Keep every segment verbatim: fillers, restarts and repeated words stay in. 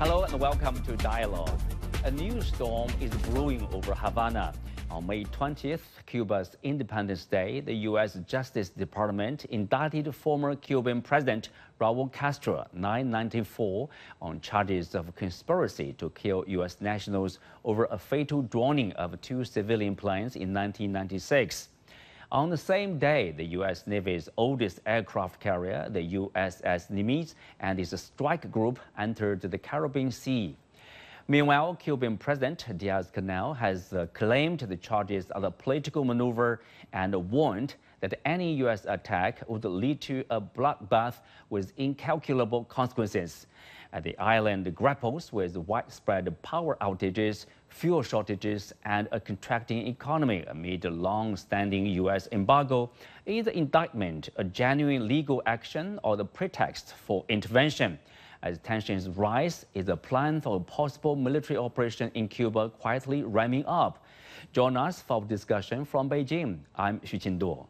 Hello and welcome to Dialogue. A new storm is brewing over Havana. On May twentieth, Cuba's Independence Day, the U S Justice Department indicted former Cuban President Raul Castro, nine ninety-four, on charges of conspiracy to kill U S nationals over a fatal drowning of two civilian planes in nineteen ninety-six. On the same day, the U S Navy's oldest aircraft carrier, the U S S Nimitz, and its strike group entered the Caribbean Sea. Meanwhile, Cuban President Diaz-Canel has uh, claimed the charges are a political maneuver and warned that any U S attack would lead to a bloodbath with incalculable consequences. Uh, the island grapples with widespread power outages, fuel shortages, and a contracting economy amid a long-standing U S embargo. Is the indictment a genuine legal action or the pretext for intervention? As tensions rise, is the plan for a possible military operation in Cuba quietly ramming up? Join us for discussion from Beijing. I'm Xu Qinduo.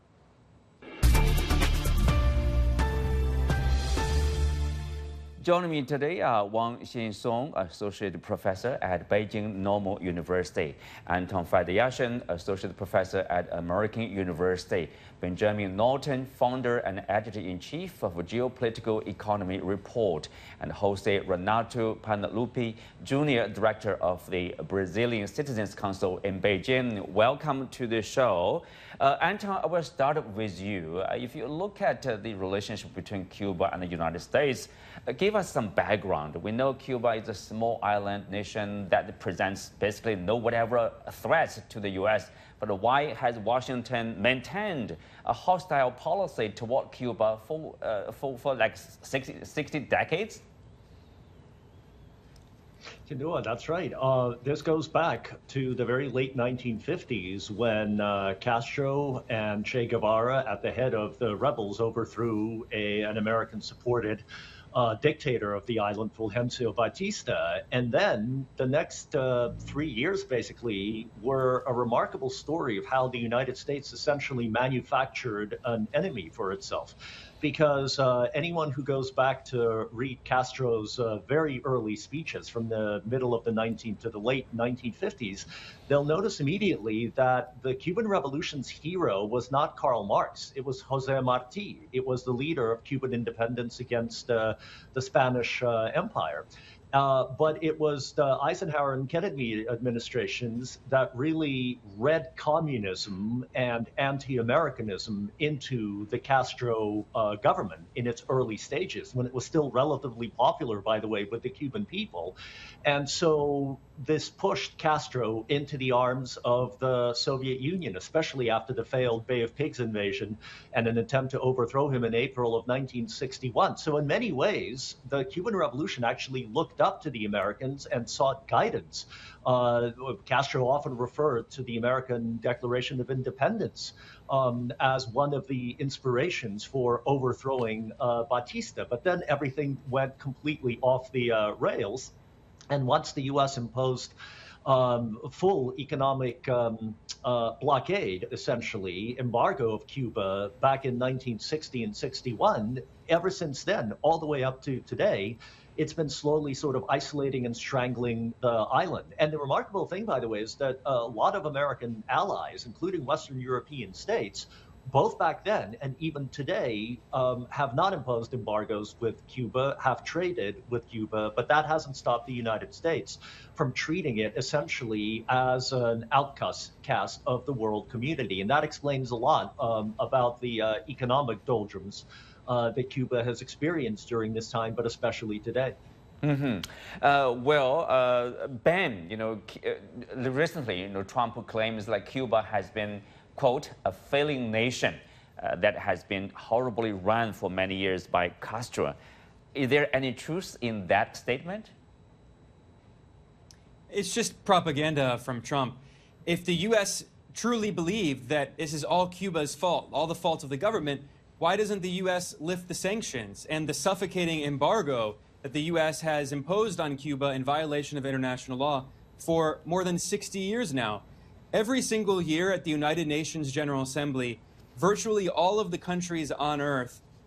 Joining me today are Wang Xinsong, Associate Professor at Beijing Normal University, Anton Fadeashin, Associate Professor at American University, Benjamin Norton, Founder and Editor-in-Chief of Geopolitical Economy Report, and Jose Renato Panlupi, Junior Director of the Brazilian Citizens Council in Beijing. Welcome to the show. Uh, Anton, I will start with you. Uh, if you look at uh, the relationship between Cuba and the United States, uh, give us some background. We know Cuba is a small island nation that presents basically no whatever threats to the U S, but why has Washington maintained a hostile policy toward Cuba for, uh, for, for like sixty, sixty decades? Qinduo, that's right. Uh, this goes back to the very late nineteen fifties when uh, Castro and Che Guevara, at the head of the rebels, overthrew a, an American-supported uh, dictator of the island, Fulgencio Batista. And then the next uh, three years, basically, were a remarkable story of how the United States essentially manufactured an enemy for itself. Because uh, anyone who goes back to read Castro's uh, very early speeches from the middle of the nineteenth to the late nineteen fifties, they'll notice immediately that the Cuban Revolution's hero was not Karl Marx. It was Jose Marti. It was the leader of Cuban independence against uh, the Spanish uh, Empire. Uh, but it was the Eisenhower and Kennedy administrations that really read communism and anti-Americanism into the Castro uh, government in its early stages, when it was still relatively popular, by the way, with the Cuban people. And so this pushed Castro into the arms of the Soviet Union, especially after the failed Bay of Pigs invasion and an attempt to overthrow him in April of nineteen sixty-one. So in many ways, the Cuban Revolution actually looked up to the Americans and sought guidance. Uh, Castro often referred to the American Declaration of Independence um, as one of the inspirations for overthrowing uh, Batista. But then everything went completely off the uh, rails. And once the U S imposed um, full economic um, uh, blockade, essentially, embargo of Cuba back in nineteen sixty and sixty-one, ever since then, all the way up to today, it's been slowly sort of isolating and strangling the island. And the remarkable thing, by the way, is that a lot of American allies, including Western European states, both back then and even today, um, have not imposed embargoes with Cuba, have traded with Cuba, but that hasn't stopped the United States from treating it essentially as an outcast cast of the world community. And that explains a lot um, about the uh, economic doldrums uh, that Cuba has experienced during this time, but especially today. Mm-hmm. Uh, well, uh, Ben, you know, uh, recently, you know, Trump claims like Cuba has been, quote, a failing nation uh, that has been horribly run for many years by Castro. Is there any truth in that statement? It's just propaganda from Trump. If the U S truly believed that this is all Cuba's fault, all the fault of the government, why doesn't the U S lift the sanctions and the suffocating embargo that the U S has imposed on Cuba in violation of international law for more than sixty years now? Every single year at the United Nations General Assembly, virtually all of the countries on Earth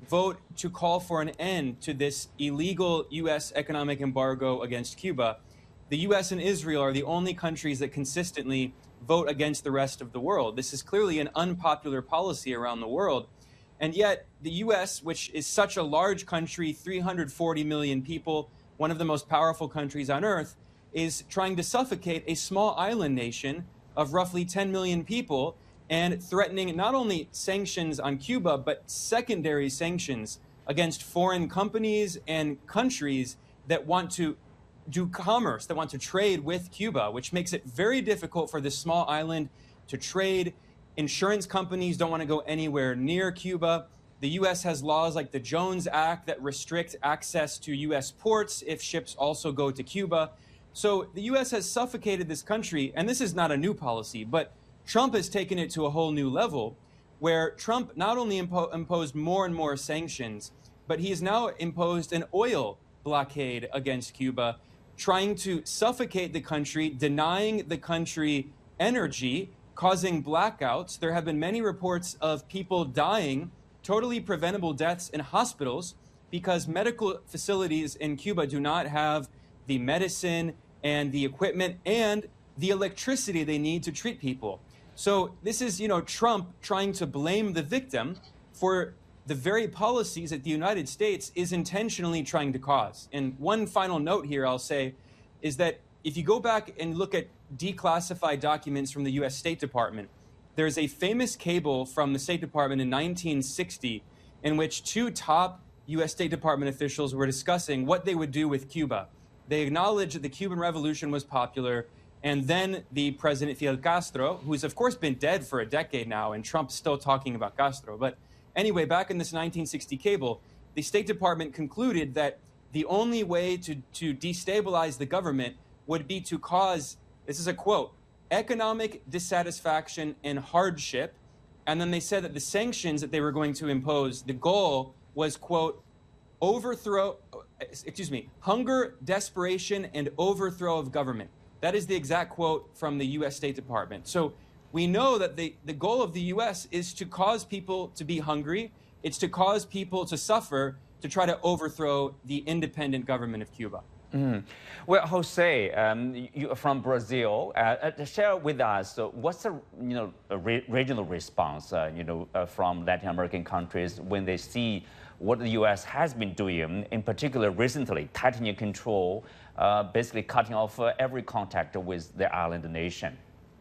vote to call for an end to this illegal U S economic embargo against Cuba, the U S and Israel are the only countries that consistently vote against the rest of the world. This is clearly an unpopular policy around the world. And yet the U S, which is such a large country, three hundred forty million people, one of the most powerful countries on earth, is trying to suffocate a small island nation of roughly ten million people and threatening not only sanctions on Cuba, but secondary sanctions against foreign companies and countries that want to do commerce, that want to trade with Cuba, which makes it very difficult for this small island to trade. Insurance companies don't want to go anywhere near Cuba. The U S has laws like the Jones Act that restrict access to U S ports if ships also go to Cuba. So the U S has suffocated this country, and this is not a new policy, but Trump has taken it to a whole new level, where Trump not only impo- imposed more and more sanctions, but he has now imposed an oil blockade against Cuba, trying to suffocate the country, denying the country energy, causing blackouts. There have been many reports of people dying, totally preventable deaths in hospitals, because medical facilities in Cuba do not have the medicine and the equipment and the electricity they need to treat people. So this is, you know, Trump trying to blame the victim for the very policies that the United States is intentionally trying to cause. And one final note here I'll say is that if you go back and look at declassified documents from the U S State Department, there's a famous cable from the State Department in nineteen sixty in which two top U S State Department officials were discussing what they would do with Cuba. They acknowledged that the Cuban Revolution was popular, and then the President Fidel Castro, who's of course been dead for a decade now, and Trump's still talking about Castro. But anyway, back in this nineteen sixty cable, the State Department concluded that the only way to, to destabilize the government would be to cause, this is a quote, economic dissatisfaction and hardship. And then they said that the sanctions that they were going to impose, the goal was, quote, overthrow, excuse me, hunger, desperation, and overthrow of government. That is the exact quote from the U S State Department. So we know that the, the goal of the U S is to cause people to be hungry. It's to cause people to suffer, to try to overthrow the independent government of Cuba. Mm. Well, Jose, um, you are from Brazil. Uh, uh, share with us uh, what's the you know re- regional response uh, you know uh, from Latin American countries when they see what the U S has been doing, in particular recently, tightening control, uh, basically cutting off uh, every contact with the island nation.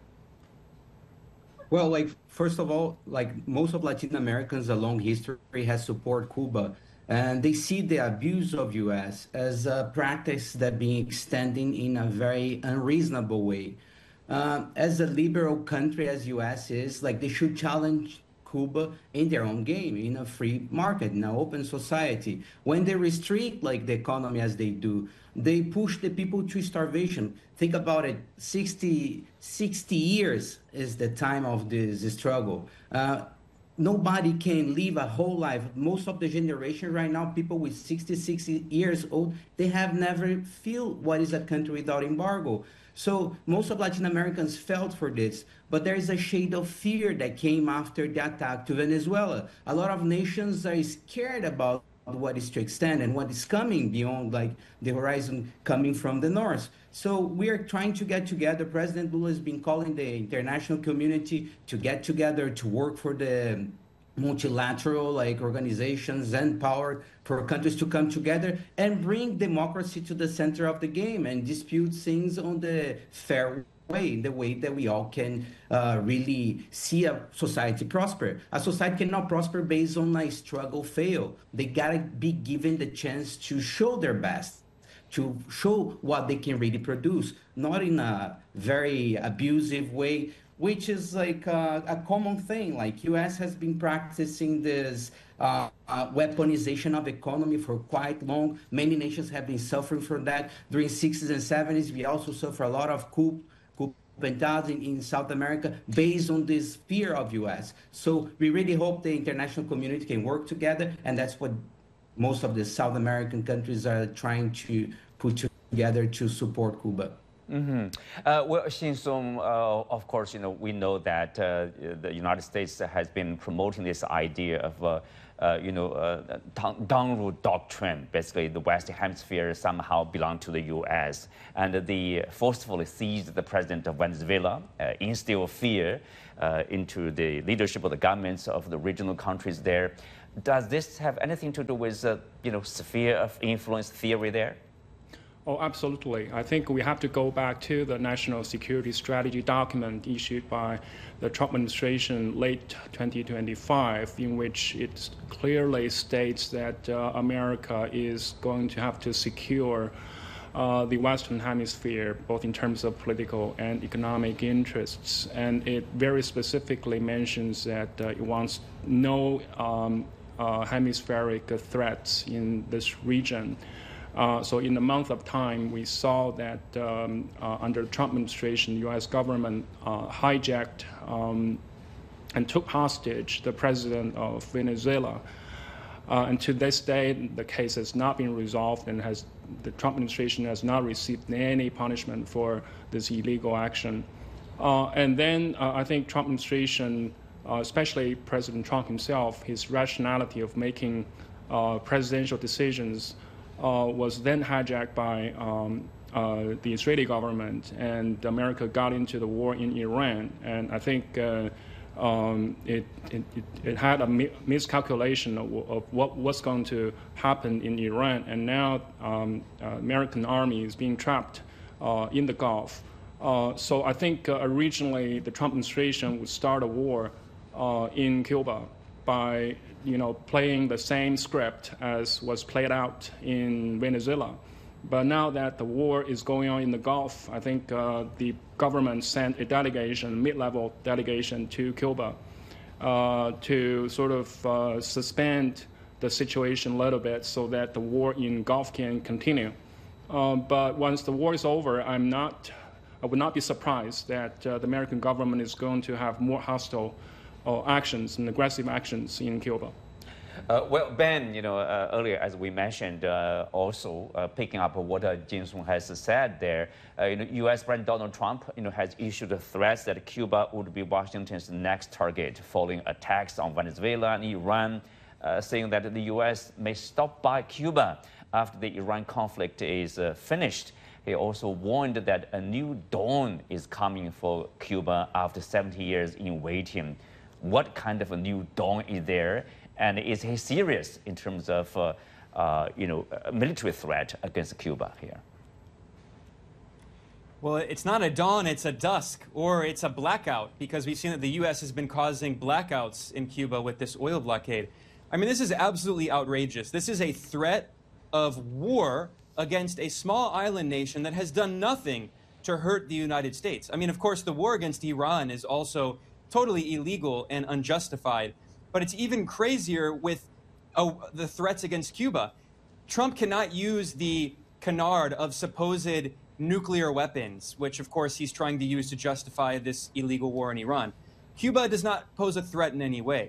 Well, like first of all, like most of Latin Americans, a long history has support Cuba. And they see the abuse of U S as a practice that being extending in a very unreasonable way. Uh, as a liberal country as U S is, like they should challenge Cuba in their own game, in a free market, in an open society. When they restrict like the economy as they do, they push the people to starvation. Think about it, sixty, sixty years is the time of this struggle. Uh, Nobody can live a whole life. Most of the generation right now, people with sixty, sixty years old, they have never feel what is a country without embargo. So most of Latin Americans felt for this, but there is a shade of fear that came after the attack to Venezuela. A lot of nations are scared about what is to extend and what is coming beyond like the horizon coming from the north. So we are trying to get together. President Lula has been calling the international community to get together to work for the multilateral like organizations and power for countries to come together and bring democracy to the center of the game and dispute things on the fair way, in the way that we all can uh, really see a society prosper. A society cannot prosper based on a struggle fail. They gotta be given the chance to show their best, to show what they can really produce, not in a very abusive way, which is like a, a common thing. Like U S has been practicing this uh, uh, weaponization of economy for quite long. Many nations have been suffering from that. During sixties and seventies, we also suffer a lot of coup, coup d'etat in, in South America based on this fear of U S. So we really hope the international community can work together, and that's what most of the South American countries are trying to put together to support Cuba. Mm-hmm. Uh, well, Shin-Song, uh, of course, you know, we know that uh, the United States has been promoting this idea of uh, uh, you know, uh, down doctrine. Basically, the Western Hemisphere somehow belonged to the U S, and they forcefully seized the president of Venezuela, uh, instilled fear uh, into the leadership of the governments of the regional countries there. Does this have anything to do with, uh, you know, sphere of influence theory there? Oh, absolutely. I think we have to go back to the national security strategy document issued by the Trump administration late twenty twenty-five, in which it clearly states that uh, America is going to have to secure uh, the Western Hemisphere, both in terms of political and economic interests. And it very specifically mentions that uh, it wants no um, uh, hemispheric threats in this region. Uh, so in a month of time, we saw that um, uh, under the Trump administration, the U S government uh, hijacked um, and took hostage the president of Venezuela. Uh, and to this day, the case has not been resolved, and has the Trump administration has not received any punishment for this illegal action. Uh, and then uh, I think Trump administration, uh, especially President Trump himself, his rationality of making uh, presidential decisions Uh, was then hijacked by um, uh, the Israeli government, and America got into the war in Iran. And I think uh, um, it, it, it had a mi miscalculation of, of what was going to happen in Iran, and now um, uh, American army is being trapped uh, in the Gulf. Uh, so I think uh, originally the Trump administration would start a war uh, in Cuba by you know, playing the same script as was played out in Venezuela. But now that the war is going on in the Gulf, I think uh, the government sent a delegation, mid-level delegation to Cuba uh, to sort of uh, suspend the situation a little bit so that the war in Gulf can continue. Uh, but once the war is over, I'm not, I would not be surprised that uh, the American government is going to have more hostile uh, actions and aggressive actions in Cuba. Uh, well, Ben, you know, uh, earlier, as we mentioned, uh, also uh, picking up what uh, Jin Sung has said there, uh, you know, U S President Donald Trump, you know, has issued threats that Cuba would be Washington's next target following attacks on Venezuela and Iran, uh, saying that the U S may stop by Cuba after the Iran conflict is uh, finished. He also warned that a new dawn is coming for Cuba after seventy years in waiting. What kind of a new dawn is there? And is he serious in terms of, uh, uh, you know, a military threat against Cuba here? Well, it's not a dawn, it's a dusk, or it's a blackout, because we've seen that the U S has been causing blackouts in Cuba with this oil blockade. I mean, this is absolutely outrageous. This is a threat of war against a small island nation that has done nothing to hurt the United States. I mean, of course, the war against Iran is also totally illegal and unjustified, but it's even crazier with uh, the threats against Cuba. Trump cannot use the canard of supposed nuclear weapons, which of course he's trying to use to justify this illegal war in Iran. Cuba does not pose a threat in any way.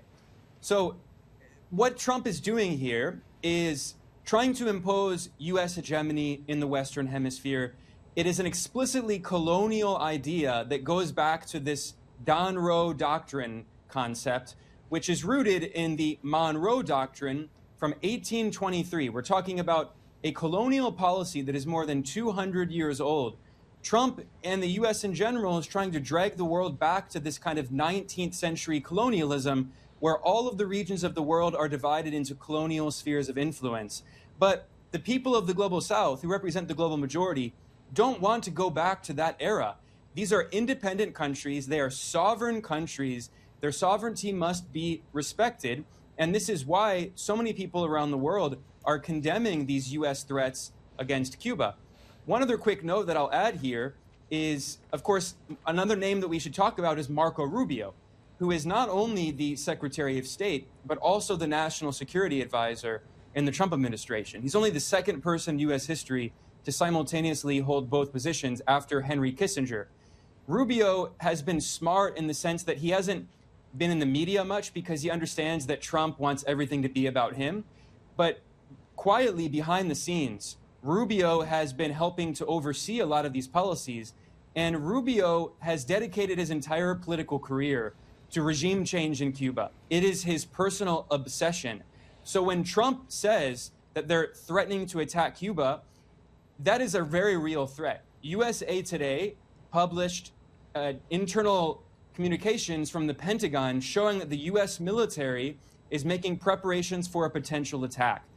So what Trump is doing here is trying to impose U S hegemony in the Western Hemisphere. It is an explicitly colonial idea that goes back to this Monroe Doctrine concept, which is rooted in the Monroe Doctrine from eighteen twenty-three. We're talking about a colonial policy that is more than two hundred years old. Trump and the U S in general is trying to drag the world back to this kind of nineteenth century colonialism where all of the regions of the world are divided into colonial spheres of influence. But the people of the global South, who represent the global majority, don't want to go back to that era. These are independent countries. They are sovereign countries. Their sovereignty must be respected. And this is why so many people around the world are condemning these U S threats against Cuba. One other quick note that I'll add here is, of course, another name that we should talk about is Marco Rubio, who is not only the Secretary of State, but also the National Security Advisor in the Trump administration. He's only the second person in U S history to simultaneously hold both positions after Henry Kissinger. Rubio has been smart in the sense that he hasn't been in the media much because he understands that Trump wants everything to be about him. But quietly behind the scenes, Rubio has been helping to oversee a lot of these policies. And Rubio has dedicated his entire political career to regime change in Cuba. It is his personal obsession. So when Trump says that they're threatening to attack Cuba, that is a very real threat. U S A Today published uh, internal communications from the Pentagon showing that the U S military is making preparations for a potential attack.